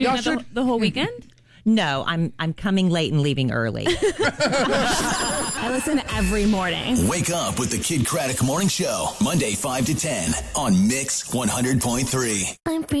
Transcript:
Y'all doing that the whole weekend? No, I'm coming late and leaving early. I listen every morning. Wake up with the Kid Craddock Morning Show, Monday 5 to 10 on Mix 100.3.